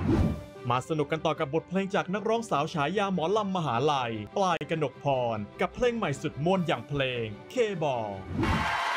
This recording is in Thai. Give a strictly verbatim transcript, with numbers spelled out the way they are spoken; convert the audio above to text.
มาสนุกกันต่อกับบทเพลงจากนักร้องสาวฉายาหมอลำมหาลัยปลายกนกพรกับเพลงใหม่สุดม่วนอย่างเพลงเคบอล